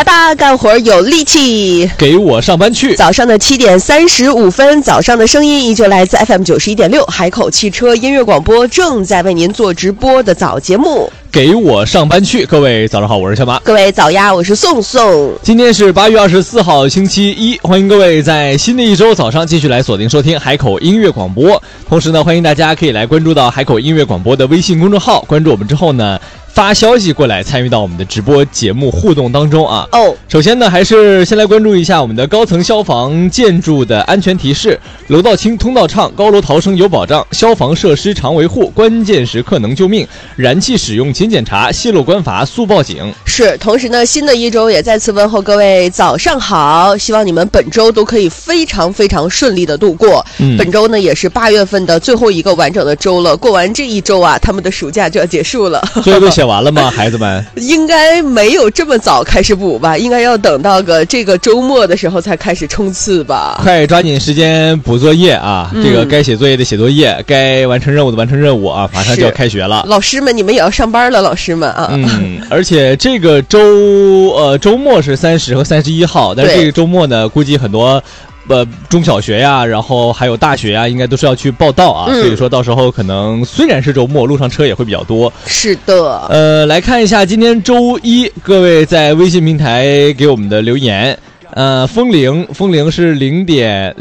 来吧，干活有力气， 给我上班去。 早上的7点35分，早上的声音依旧来自 FM 91.6海口汽车音乐广播，正在为您做直播的早节目。 给我上班去，各位早上好，我是小马。 各位早呀，我是宋宋。 今天是8月24号，星期一，欢迎各位在新的一周早上继续来锁定收听海口音乐广播。同时呢，欢迎大家可以来关注到海口音乐广播的微信公众号，关注我们之后呢，发消息过来参与到我们的直播节目互动当中啊。首先呢，还是先来关注一下我们的高层消防建筑的安全提示：楼道清，通道畅，高楼逃生有保障，消防设施常维护，关键时刻能救命，燃气使用勤检查，泄漏关罚速报警。 是，同时呢，新的一周也再次问候各位早上好，希望你们本周都可以非常非常顺利的度过。本周呢也是8月份的最后一个完整的周了，过完这一周啊，他们的暑假就要结束了。 作业都写完了吗，孩子们？ 应该没有这么早开始补吧，应该要等到这个周末的时候才开始冲刺吧。 快抓紧时间补作业啊，这个该写作业的写作业，该完成任务的完成任务啊，马上就要开学了。 老师们，你们也要上班了，老师们啊。 而且这个周末是30和31号，但是这个周末呢，估计很多中小学呀，然后还有大学呀，应该都是要去报到啊，所以说到时候可能虽然是周末，路上车也会比较多。是的。来看一下今天周一各位在微信平台给我们的留言。风铃是0点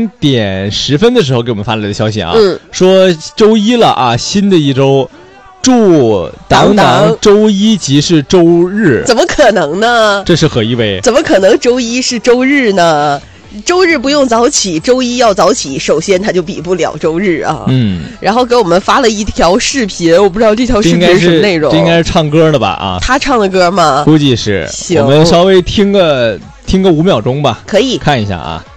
10分的时候给我们发来的消息啊，说周一了啊，新的一周。祝当周一即是周日。怎么可能呢？这是何意味？怎么可能周一是周日呢？周日不用早起，周一要早起，首先它就比不了周日啊。然后给我们发了一条视频，我不知道这条视频是什么内容。这应该是唱歌的吧？啊，他唱的歌吗？估计是。我们稍微听个5秒钟吧。可以看一下啊。